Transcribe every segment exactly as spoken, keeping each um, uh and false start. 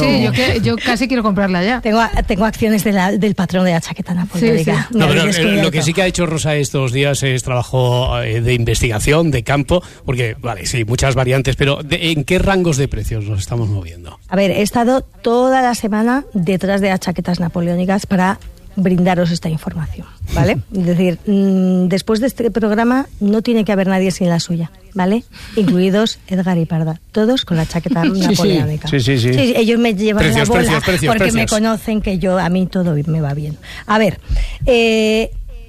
sí, yo, que, yo casi quiero comprarla ya. Tengo, tengo acciones de la, del patrón de la chaqueta napoleónica. Sí, sí. No, pero eh, lo que sí que ha hecho Rosa estos días es trabajo eh, de investigación, de campo, porque, vale, sí, muchas variantes, pero de, ¿en qué rangos de precios nos estamos moviendo? A ver, he estado toda la semana detrás de las chaquetas napoleónicas para brindaros esta información, ¿vale? Es decir, mmm, después de este programa no tiene que haber nadie sin la suya, ¿vale? Incluidos Edgar y Parda, todos con la chaqueta sí, napoleónica. Sí, sí, sí, sí. Sí, ellos me llevan precios, la bola precios, precios, porque precios. me conocen que yo a mí todo me va bien. A ver, eh,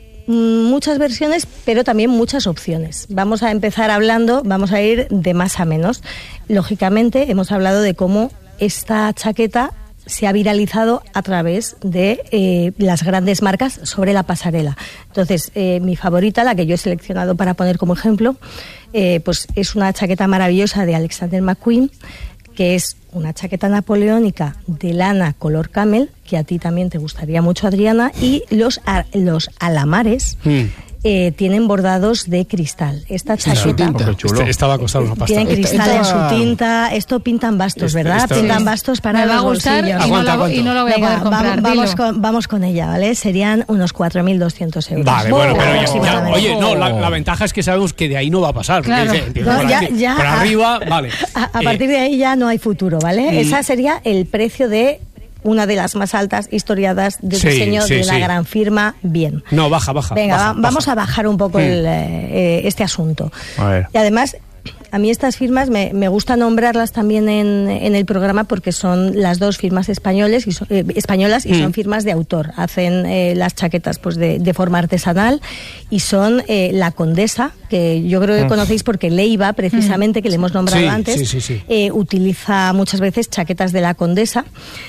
muchas versiones, pero también muchas opciones. Vamos a empezar hablando, vamos a ir de más a menos. Lógicamente, hemos hablado de cómo esta chaqueta se ha viralizado a través de eh, las grandes marcas sobre la pasarela. Entonces, eh, mi favorita, la que yo he seleccionado para poner como ejemplo, eh, pues es una chaqueta maravillosa de Alexander McQueen, que es una chaqueta napoleónica de lana color camel, que a ti también te gustaría mucho, Adriana, y los, a, los alamares mm. eh, tienen bordados de cristal. Esta chaqueta este, estaba a costar una pasta. Tiene cristal esta, en su tinta. Esto pintan bastos, este, ¿verdad? esta, pintan sí. bastos para me va los a gustar bolsillos. Y, Aguanta, no la, y no la voy Venga, a poder comprar. Vamos, vamos, con, vamos con ella, ¿vale? Serían unos cuatro mil doscientos euros. Vale, bueno, pero ya, sí, ya, vale. oye, no, la, la ventaja es que sabemos que de ahí no va a pasar. Claro. Porque, No, por, ya, aquí, ya, por a, arriba, vale. A, a eh, partir de ahí ya no hay futuro, ¿vale? Mm. Esa sería el precio de una de las más altas historiadas de sí, diseño sí, de una sí. gran firma. Bien. No, baja, baja. Venga, baja, va, vamos baja. a bajar un poco mm. el, eh, este asunto. A ver. Y además, a mí estas firmas me, me gusta nombrarlas también en, en el programa porque son las dos firmas españoles y son, eh, españolas y mm. son firmas de autor. Hacen eh, las chaquetas pues de, de forma artesanal y son eh, La Condesa, que yo creo que mm. conocéis porque Leiva, precisamente, mm. que le hemos nombrado sí, antes, sí, sí, sí. Eh, utiliza muchas veces chaquetas de La Condesa.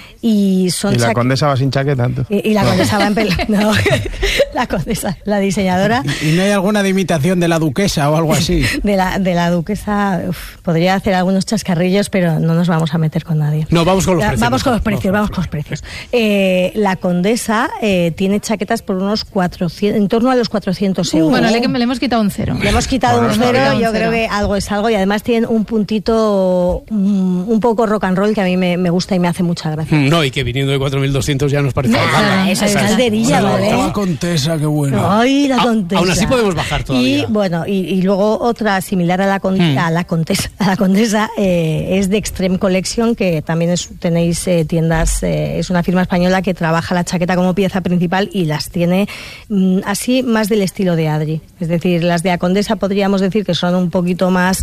Y, son ¿Y la cha- condesa va sin chaqueta? Y, y la condesa va en pelo. No, la condesa, la diseñadora. ¿Y, ¿Y no hay alguna de imitación de la duquesa o algo así? De la, de la duquesa, uf, podría hacer algunos chascarrillos, pero no nos vamos a meter con nadie. No, vamos con los La, precios. Vamos con los precios, vamos con los precios. Eh, la condesa eh, tiene chaquetas por unos cuatrocientos, en torno a los cuatrocientos euros. Bueno, le, le hemos quitado un cero. Le hemos quitado Bueno, un no, cero, no, yo un creo cero. que algo es algo, y además tienen un puntito um, un poco rock and roll que a mí me, me gusta y me hace mucha gracia. No, y que viniendo de cuatro mil doscientos ya nos parece No, bajada. esa es Esa calderilla, Bueno, ¿vale? la Contesa, qué bueno. Ay, la A- Condesa. aún así podemos bajar todavía. Y bueno, y, y luego otra similar a la, con, Hmm. a la Condesa, a la Condesa eh, es de Extreme Collection, que también es, tenéis eh, tiendas, eh, es una firma española que trabaja la chaqueta como pieza principal y las tiene mm, así más del estilo de Adri. Es decir, las de la Condesa podríamos decir que son un poquito más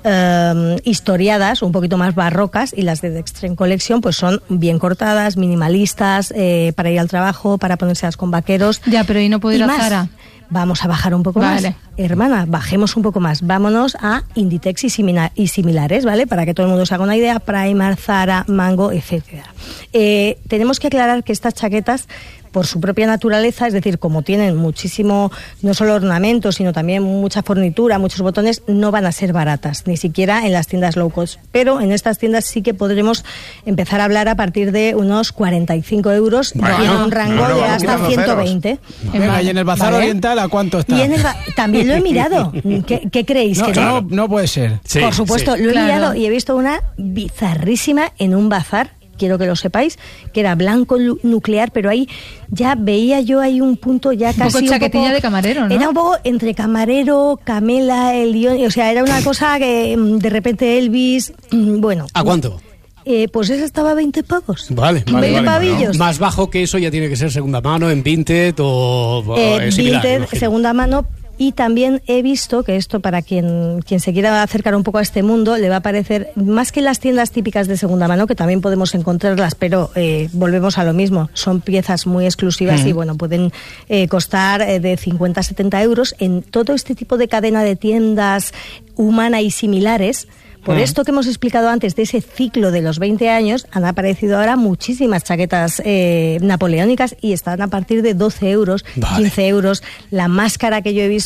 eh, historiadas, un poquito más barrocas, y las de The Extreme Collection pues son bien cortadas, minimalistas, eh, para ir al trabajo, para ponérselas con vaqueros. Ya, pero ¿y no puedo ir Y a más. Zara? Vamos a bajar un poco Vale. más. Hermana, bajemos un poco más. Vámonos a Inditex y, simila- y similares, ¿vale? Para que todo el mundo se haga una idea. Primark, Zara, Mango, etcétera. Eh, tenemos que aclarar que estas chaquetas, por su propia naturaleza, es decir, como tienen muchísimo, no solo ornamentos, sino también mucha fornitura, muchos botones, no van a ser baratas, ni siquiera en las tiendas low cost. Pero en estas tiendas sí que podremos empezar a hablar a partir de unos cuarenta y cinco euros Bueno, y en un rango bueno, de vamos hasta quitando ciento ceros. veinte. Venga, y en el Bazar Vale. Oriental, ¿a cuánto está? Y en el ba- también lo he mirado. ¿Qué, qué creéis? No, que no, no puede ser. Sí, Por supuesto, sí. lo he Claro. mirado y he visto una bizarrísima en un bazar, quiero que lo sepáis, que era blanco lu- nuclear, pero ahí ya veía yo ahí un punto ya Un casi poco un chaquetilla poco- de camarero, ¿no? Era un poco entre camarero, Camela, el Lion, o sea, era una cosa que mm, de repente Elvis, mm, bueno. ¿A cuánto? Eh, pues esa estaba a veinte pavos. Vale, Vale, veinte vale, pavillos. Más bajo que eso ya tiene que ser segunda mano, en Vinted o, o Eh, es similar, Vinted, imagino. segunda mano. Y también he visto que esto, para quien, quien se quiera acercar un poco a este mundo, le va a parecer, más que las tiendas típicas de segunda mano, que también podemos encontrarlas, pero eh, volvemos a lo mismo, son piezas muy exclusivas Mm. y bueno, pueden eh, costar eh, de cincuenta a setenta euros en todo este tipo de cadena de tiendas Humana y similares. Por esto que hemos explicado antes de ese ciclo de los veinte años, han aparecido ahora muchísimas chaquetas eh, napoleónicas y están a partir de doce euros, Vale. quince euros. La más cara que yo he visto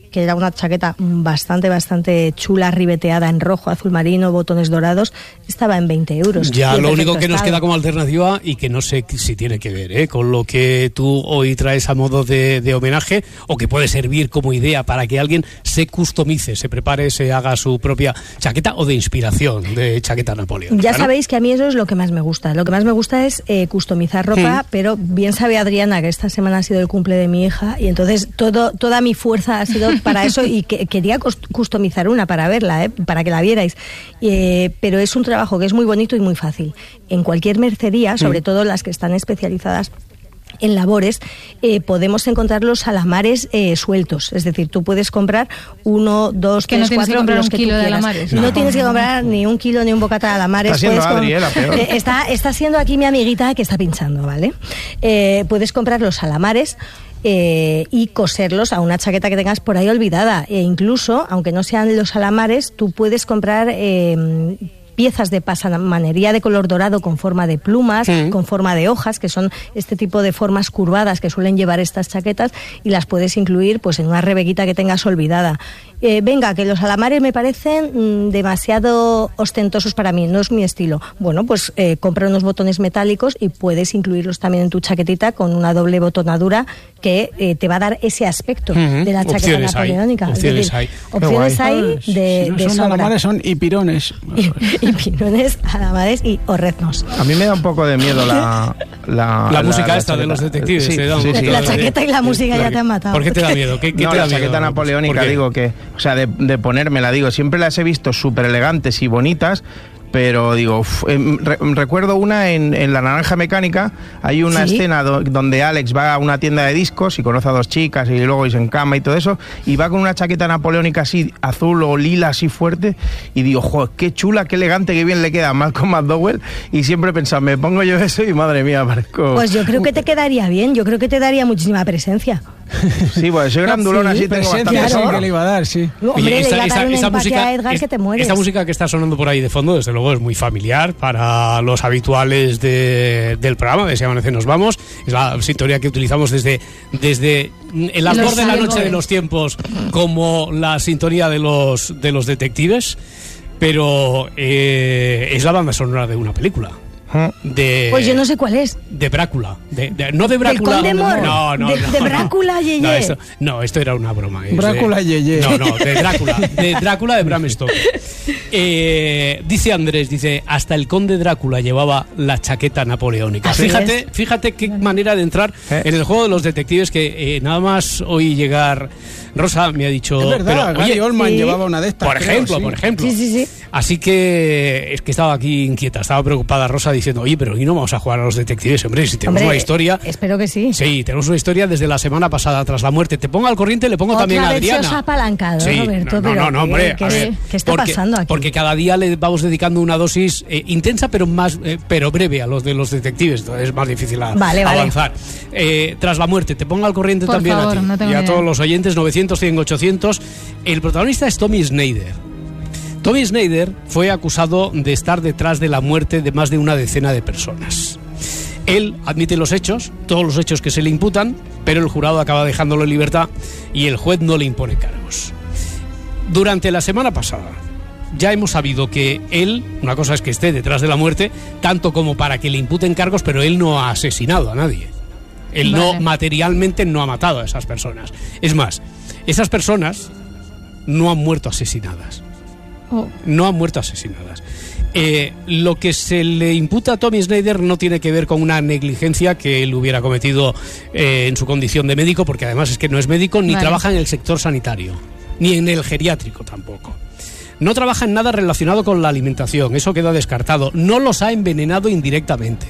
que era una chaqueta bastante, bastante chula, ribeteada en rojo, azul marino, botones dorados, estaba en veinte euros. Ya, lo único que estado. nos queda como alternativa, y que no sé si tiene que ver ¿eh? con lo que tú hoy traes a modo de, de homenaje, o que puede servir como idea para que alguien se customice, se prepare, se haga su propia chaqueta, o de inspiración de chaqueta napoleónica. Ya ¿no? sabéis que a mí eso es lo que más me gusta. Lo que más me gusta es eh, customizar ropa, hmm. pero bien sabe Adriana que esta semana ha sido el cumple de mi hija, y entonces todo, toda mi fuerza ha sido para eso, y que, quería customizar una para verla, ¿eh? Para que la vierais. Eh, pero es un trabajo que es muy bonito y muy fácil. En cualquier mercería, sobre hmm. todo las que están especializadas en labores, eh, podemos encontrar los alamares eh, sueltos. Es decir, tú puedes comprar uno, dos, que tres, no cuatro, que los que tú quieras. alamares, no. no no tienes que comprar ni un kilo ni un bocata de alamares. Está siendo puedes Adri, eh, la peor. Eh, está, está siendo aquí mi amiguita que está pinchando, ¿vale? Eh, puedes comprar los alamares Eh, y coserlos a una chaqueta que tengas por ahí olvidada, e incluso, aunque no sean los alamares, tú puedes comprar eh, piezas de pasamanería de color dorado con forma de plumas, sí. con forma de hojas, que son este tipo de formas curvadas que suelen llevar estas chaquetas, y las puedes incluir pues en una rebequita que tengas olvidada. Eh, venga, que los alamares me parecen mmm, demasiado ostentosos para mí, no es mi estilo. Bueno, pues eh, compra unos botones metálicos y puedes incluirlos también en tu chaquetita con una doble botonadura que eh, te va a dar ese aspecto uh-huh. de la chaqueta opciones napoleónica. Hay. Opciones es decir, hay. Opciones hay de, si no de son sobra. alamares, son hipirones. Y, y pirones, alamares y orretnos. A mí me da un poco de miedo la... La, la, la música la, esta la de los detectives. Sí, da sí, sí, la sí, chaqueta sí. y la música ya te han matado. ¿Por qué te da miedo? ¿Qué, qué no, te da la chaqueta miedo? napoleónica, digo que... O sea, de, de ponérmela, digo, siempre las he visto súper elegantes y bonitas, pero digo, uf, eh, re, recuerdo una en, en La Naranja Mecánica, hay una ¿Sí? escena do, donde Alex va a una tienda de discos y conoce a dos chicas y luego se encama y todo eso, y va con una chaqueta napoleónica así, azul o lila así fuerte, y digo, joder, qué chula, qué elegante, qué bien le queda a Malcolm McDowell, y siempre he pensado, me pongo yo eso y madre mía, Marco. Pues yo creo que te quedaría bien, yo creo que te daría muchísima presencia. Sí, pues soy grandulón, sí, así tengo bastante. Claro. Sí, que le iba a dar, sí. Hombre, Oye, esta, le iba a dar esta, un esta empaque música, a Edgar es, que te mueres. Esta música que está sonando por ahí de fondo, desde luego, es muy familiar para los habituales de, del programa, de Si Amanece Nos Vamos. Es la sintonía que utilizamos desde, desde el albor de la noche de los tiempos, como la sintonía de los, de los detectives, pero eh, es la banda sonora de una película. De, pues yo no sé cuál es. De Brácula. De, de, no de Brácula. ¿Del Conde Mor? No, no, de, no. De Brácula, Yeye. No, esto, no, esto era una broma. Brácula, Yeye. No, no, de Drácula. De Drácula de Bram Stoker. Eh, dice Andrés, dice, hasta el conde Drácula llevaba la chaqueta napoleónica. Así Fíjate, es. fíjate qué manera de entrar ¿Eh? en el juego de los detectives, que eh, nada más oí llegar... Rosa me ha dicho... Es verdad, pero, Gary oye, Oldman sí. llevaba una de estas. por creo, ejemplo, sí. por ejemplo. Sí, sí, sí. Así que es que estaba aquí inquieta, estaba preocupada Rosa diciendo, oye, pero ¿y no vamos a jugar a los detectives? Hombre, si tenemos Hombre, una historia... espero que sí. Sí, tenemos una historia desde la semana pasada, tras la muerte. Te pongo al corriente, le pongo Otra también a vez Adriana. se os ha apalancado, Sí, Roberto, no, no, pero no, no, hombre, ¿qué, a ver, qué está porque, pasando aquí? Porque cada día le vamos dedicando una dosis eh, intensa, pero más, eh, pero breve a los de los detectives. Entonces es más difícil a, vale, vale. avanzar. Eh, tras la muerte, te pongo al corriente Por también favor, a ti no tengo y a ni todos idea. los oyentes. Novecientos, cien, ochocientos. El protagonista es Tommy Snyder. Tommy Snyder fue acusado de estar detrás de la muerte de más de una decena de personas. Él admite los hechos, todos los hechos que se le imputan, pero el jurado acaba dejándolo en libertad y el juez no le impone cargos. Durante la semana pasada ya hemos sabido que él, una cosa es que esté detrás de la muerte, tanto como para que le imputen cargos, pero él no ha asesinado a nadie. Él Vale. no, materialmente no ha matado a esas personas. Es más, esas personas no han muerto asesinadas. Oh. No han muerto asesinadas. Eh, lo que se le imputa a Tommy Snyder no tiene que ver con una negligencia que él hubiera cometido eh, en su condición de médico, porque además es que no es médico ni Vale. trabaja en el sector sanitario, ni en el geriátrico tampoco. No trabaja en nada relacionado con la alimentación, eso queda descartado. No los ha envenenado indirectamente.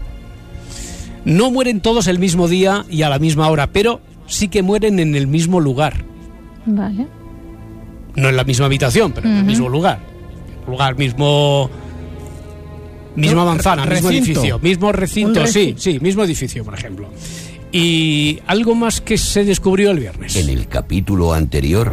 No mueren todos el mismo día y a la misma hora, pero sí que mueren en el mismo lugar. Vale. No en la misma habitación, pero en el Ujú. mismo lugar. Lugar, mismo... Misma manzana, mismo Recinto. edificio, mismo recinto, Un sí, recinto. sí, mismo edificio, por ejemplo. Y algo más que se descubrió el viernes. En el capítulo anterior,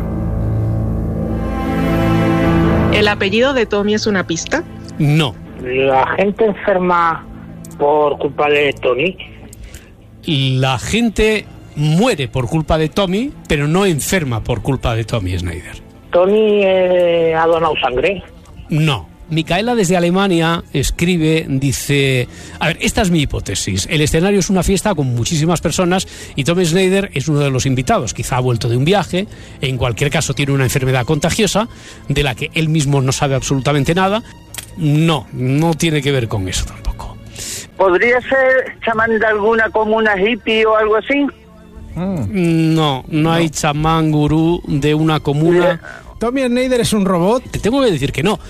¿El apellido de Tommy es una pista? No. La gente enferma por culpa de Tony. La gente muere por culpa de Tommy, pero no enferma por culpa de Tommy Snyder. ¿Tommy eh, ha donado sangre? No. Micaela desde Alemania escribe, dice... A ver, esta es mi hipótesis. El escenario es una fiesta con muchísimas personas y Tommy Snyder es uno de los invitados. Quizá ha vuelto de un viaje, en cualquier caso tiene una enfermedad contagiosa de la que él mismo no sabe absolutamente nada. No, no tiene que ver con eso tampoco. ¿Podría ser chamán de alguna comuna hippie o algo así? Mm. No, no, no hay chamán gurú de una comuna. ¿Tommy Snyder es un robot? Te tengo que decir que no.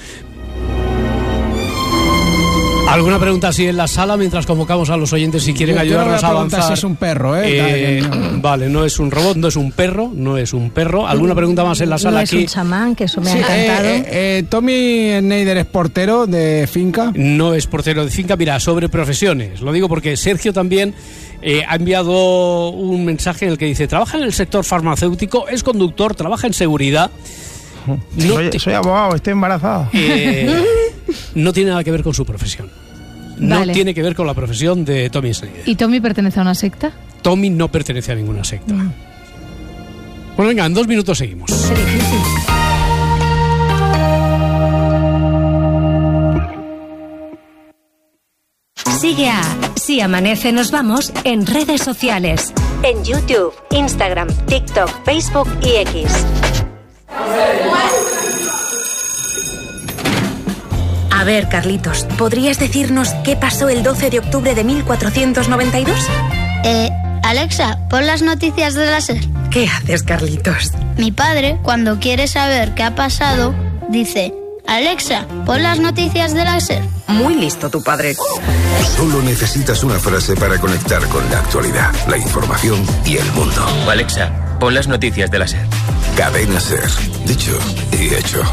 ¿Alguna pregunta así en la sala mientras convocamos a los oyentes si quieren Yo ayudarnos a avanzar? Si es un perro, ¿eh? eh vale, no es un robot, no es un perro, no es un perro. ¿Alguna pregunta más en la sala no aquí? No es un chamán, que eso me sí, ha encantado. Eh, eh, ¿Tommy Snyder es portero de finca? No es portero de finca. Mira, sobre profesiones. Lo digo porque Sergio también eh, ha enviado un mensaje en el que dice: trabaja en el sector farmacéutico, es conductor, trabaja en seguridad. No soy, te... soy abogado, estoy embarazada. Eh, no tiene nada que ver con su profesión. No vale. tiene que ver con la profesión de Tommy Snyder. ¿Y Tommy pertenece a una secta? Tommy no pertenece a ninguna secta. Mm. Bueno, venga, en dos minutos seguimos. Qué difícil. Sigue a Si Amanece Nos Vamos en redes sociales. En YouTube, Instagram, TikTok, Facebook y X. A ver, Carlitos, ¿podrías decirnos qué pasó el doce de octubre de mil cuatrocientos noventa y dos? Eh, Alexa, pon las noticias de la SER. ¿Qué haces, Carlitos? Mi padre, cuando quiere saber qué ha pasado, dice: Alexa, pon las noticias de la SER. Muy listo tu padre. Solo necesitas una frase para conectar con la actualidad, la información y el mundo. Alexa, pon las noticias de la SER. Cadena SER. Dicho y hecho.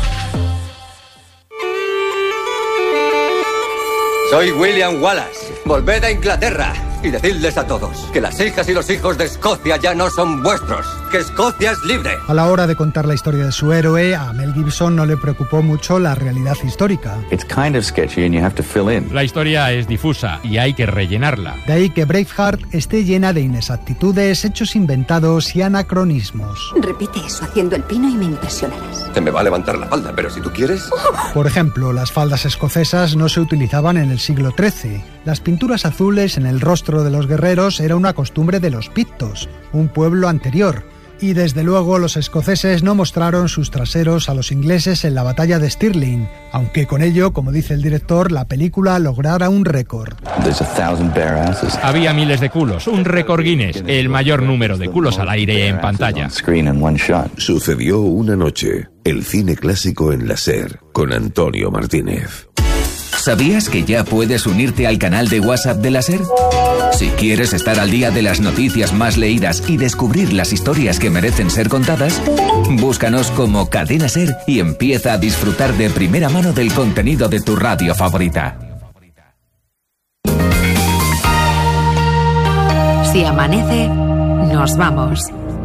Soy William Wallace. Volved a Inglaterra y decidles a todos que las hijas y los hijos de Escocia ya no son vuestros, que Escocia es libre. A la hora de contar la historia de su héroe, a Mel Gibson no le preocupó mucho la realidad histórica. It's kind of sketchy and you have to fill in. La historia es difusa y hay que rellenarla. De ahí que Braveheart esté llena de inexactitudes, hechos inventados y anacronismos. Repite eso haciendo el pino y me impresionarás. Se me va a levantar la falda, pero si tú quieres... Por ejemplo, las faldas escocesas no se utilizaban en el siglo trece. Las pinturas azules en el rostro de los guerreros era una costumbre de los pictos, un pueblo anterior. Y desde luego los escoceses no mostraron sus traseros a los ingleses en la batalla de Stirling, aunque con ello, como dice el director, la película lograra un récord. Había miles de culos, un récord Guinness, el mayor número de culos al aire en pantalla. Sucedió una noche, el cine clásico en la SER, con Antonio Martínez. ¿Sabías que ya puedes unirte al canal de WhatsApp de la SER? Si quieres estar al día de las noticias más leídas y descubrir las historias que merecen ser contadas, búscanos como Cadena SER y empieza a disfrutar de primera mano del contenido de tu radio favorita. Si amanece, nos vamos.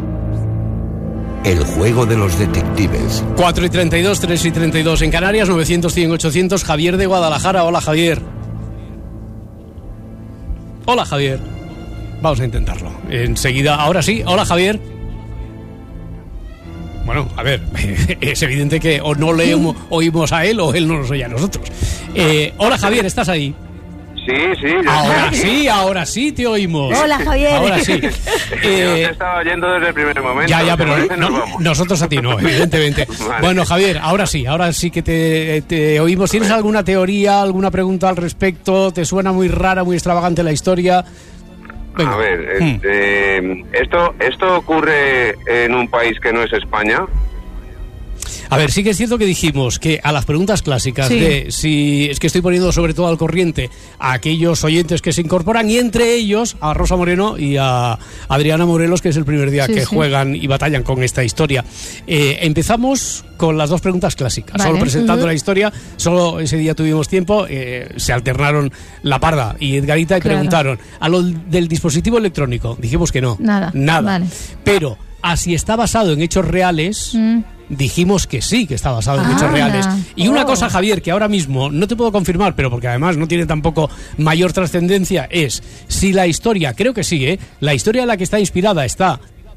El juego de los detectives. cuatro y treinta y dos, tres y treinta y dos en Canarias, novecientos, cien, ochocientos. Javier de Guadalajara. Hola, Javier. Hola, Javier. Vamos a intentarlo. Enseguida, ahora sí. Hola, Javier. Bueno, a ver, es evidente que o no le oímos a él o él no nos oye a nosotros. Eh, hola, Javier, ¿estás ahí? Sí, sí. Ahora sí, ahora sí te oímos. Hola, Javier. Ahora sí. Eh, Yo te estaba oyendo desde el primer momento. Ya, ya, pero no, nosotros a ti no, evidentemente. Vale. Bueno, Javier, ahora sí, ahora sí que te, te oímos. ¿Tienes alguna teoría, alguna pregunta al respecto? ¿Te suena muy rara, muy extravagante la historia? Venga. A ver, hmm. eh, esto, esto ocurre en un país que no es España. A ver, sí que es cierto que dijimos que a las preguntas clásicas sí. de si es que estoy poniendo sobre todo al corriente a aquellos oyentes que se incorporan y entre ellos a Rosa Moreno y a Adriana Morelos, que es el primer día sí, que sí. juegan y batallan con esta historia. Eh, empezamos con las dos preguntas clásicas, vale. solo presentando uh-huh. la historia, solo ese día tuvimos tiempo, eh, se alternaron La Parda y Edgarita y claro. preguntaron a lo del dispositivo electrónico, dijimos que no, nada, nada. Vale. Pero a si está basado en hechos reales, mm. dijimos que sí, que está basado en ah, hechos reales. Y una oh. cosa, Javier, que ahora mismo no te puedo confirmar, pero porque además no tiene tampoco mayor trascendencia, es si la historia, creo que sí, ¿eh? La historia en la que está inspirada está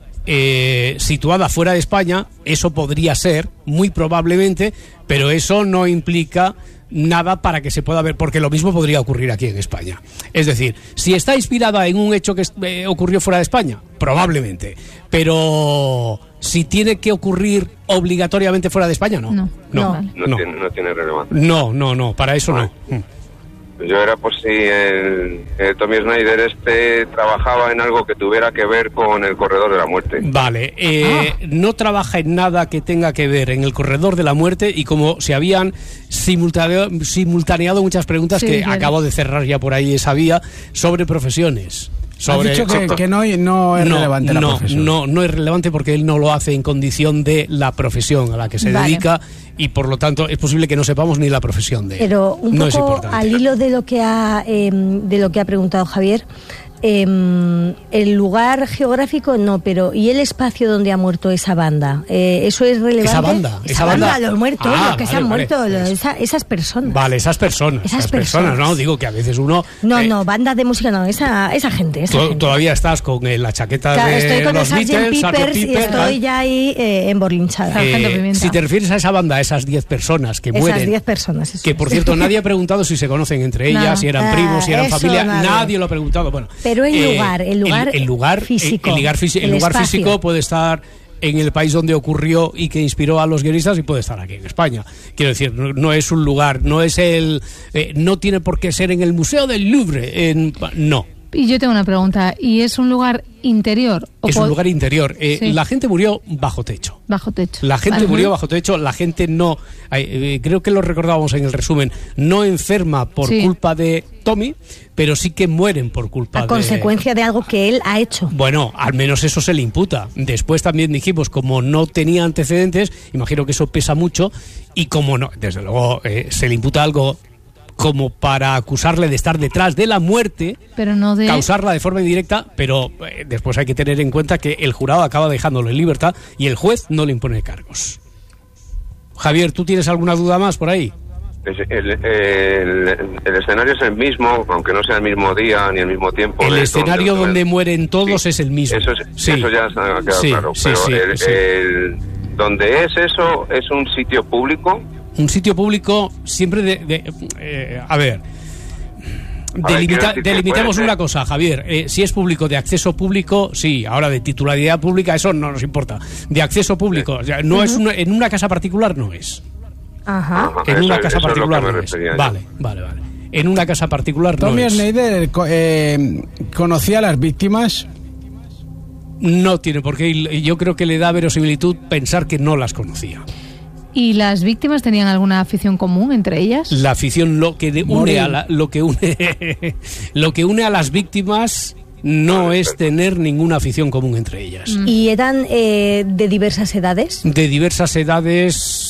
eh, situada fuera de España, eso podría ser, muy probablemente, pero eso no implica nada para que se pueda ver, porque lo mismo podría ocurrir aquí en España. Es decir, si está inspirada en un hecho que eh, ocurrió fuera de España, probablemente, pero si tiene que ocurrir obligatoriamente fuera de España, no. No, no, no, no, no. Tiene, no tiene relevancia. No, no, no, para eso vale. no. Yo era por si el, el Tommy Snyder este trabajaba en algo que tuviera que ver con el corredor de la muerte. Vale, eh, ah. no trabaja en nada que tenga que ver en el corredor de la muerte, y como se habían simultaneado, simultaneado muchas preguntas sí, que claro. acabo de cerrar ya por ahí esa vía sobre profesiones. Sobre, Has dicho que, que no, no es no, relevante la no, profesión. No, no es relevante porque él no lo hace en condición de la profesión a la que se vale. dedica, y por lo tanto es posible que no sepamos ni la profesión de él. Pero un no poco al hilo de lo que ha eh, de lo que ha preguntado Javier, eh, el lugar geográfico no, pero ¿y el espacio donde ha muerto esa banda? Eh, ¿Eso es relevante? Esa banda, esa, esa banda, banda, los muertos, ah, los que vale, se han vale, muerto, pues. esa, esas personas. Vale, esas personas, esas, esas personas, personas, no, digo que a veces uno... No, eh, no, bandas de música no, esa, esa gente, esa to, gente. Todavía estás con eh, la chaqueta claro, de estoy con los el Beatles, Sergeant Pepper, y estoy ya ahí eh, emborlinchada. Eh, si te refieres a esa banda, a esas diez personas que esas mueren... Esas diez personas, eso que por cierto nadie ha preguntado si se conocen entre ellas, no, si eran ah, primos, si eran familia, nadie. nadie lo ha preguntado. Bueno, pero el eh, lugar, el lugar, el, el lugar físico, el, el lugar, físico, el el lugar físico puede estar en el país donde ocurrió y que inspiró a los guionistas, y puede estar aquí en España. Quiero decir, no, no es un lugar, no es el, eh, no tiene por qué ser en el Museo del Louvre, en, no. Y yo tengo una pregunta, ¿y es un lugar interior? ¿O es un lugar interior. Eh, sí. La gente murió bajo techo. Bajo techo. La gente vale. murió bajo techo, la gente no, eh, creo que lo recordábamos en el resumen, no enferma por sí. culpa de Tommy, pero sí que mueren por culpa a de... consecuencia de algo que él ha hecho. Bueno, al menos eso se le imputa. Después también dijimos, como no tenía antecedentes, imagino que eso pesa mucho, y como no, desde luego eh, se le imputa algo como para acusarle de estar detrás de la muerte, pero no de... causarla de forma indirecta, pero eh, después hay que tener en cuenta que el jurado acaba dejándolo en libertad y el juez no le impone cargos. Javier, ¿tú tienes alguna duda más por ahí? El, el, el, el escenario es el mismo, aunque no sea el mismo día ni el mismo tiempo. El escenario donde, donde mueren todos sí, es el mismo. Eso, es, sí. eso ya ha quedado sí, claro. Sí, pero sí, el, sí. el, donde es eso, es un sitio público. Un sitio público siempre de... de eh, a ver... Delimita, delimitemos una cosa, Javier. Eh, si es público, de acceso público, sí. Ahora, de titularidad pública, eso no nos importa. De acceso público, sí. o sea, no uh-huh. es una, en una casa particular no es. Ajá. En eso, una casa eso particular es no es. Vale, vale, vale. En una casa particular Tommy no es. Tommy Snyder eh, conocía a las víctimas. No tiene por qué. Yo creo que le da verosimilitud pensar que no las conocía. ¿Y las víctimas tenían alguna afición común entre ellas? La afición, lo que une a la, lo que une lo que une a las víctimas no es tener ninguna afición común entre ellas. ¿Y eran eh, de diversas edades? De diversas edades,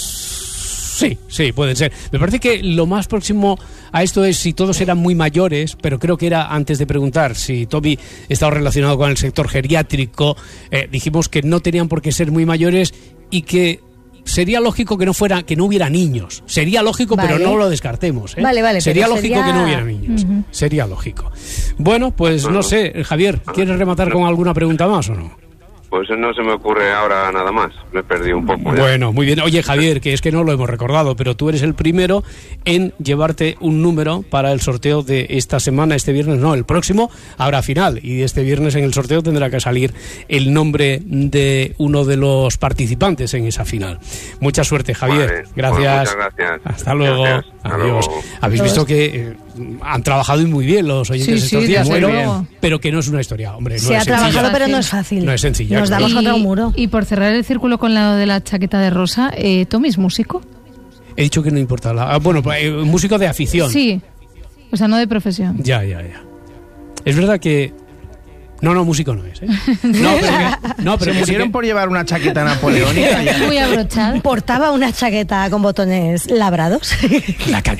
sí, sí, pueden ser. Me parece que lo más próximo a esto es si todos eran muy mayores, pero creo que era antes de preguntar si Tommy estaba relacionado con el sector geriátrico. Eh, dijimos que no tenían por qué ser muy mayores y que sería lógico que no fuera, que no hubiera niños. Sería lógico, vale. pero no lo descartemos. ¿eh? Vale, vale. Sería lógico sería... que no hubiera niños. Uh-huh. Sería lógico. Bueno, pues no, no sé, Javier, ¿quieres rematar con alguna pregunta más o no? Pues no se me ocurre ahora nada más. Me perdí un poco. Ya. Bueno, muy bien. Oye, Javier, que es que no lo hemos recordado, pero tú eres el primero en llevarte un número para el sorteo de esta semana, este viernes, no, el próximo, habrá final. Y este viernes en el sorteo tendrá que salir el nombre de uno de los participantes en esa final. Mucha suerte, Javier. Vale, gracias. Pues muchas gracias. Hasta luego. Gracias. Hasta Adiós. luego. Habéis visto que eh, han trabajado muy bien los oyentes sí, estos sí, días, pero, bien. pero que no es una historia, hombre. No Se es ha sencilla. trabajado, pero no es fácil. No es sencilla. Nos damos contra un muro. Y por cerrar el círculo con lo de la chaqueta de rosa, eh, ¿Tommy es músico? He dicho que no importa. La, ah, bueno, eh, músico de afición. Sí, o sea, no de profesión. Ya, ya, ya. Es verdad que... No, no, músico no es, ¿eh? No, pero, que, no, pero se pusieron que... por llevar una chaqueta napoleónica. Muy abrochada. Portaba una chaqueta con botones labrados. La,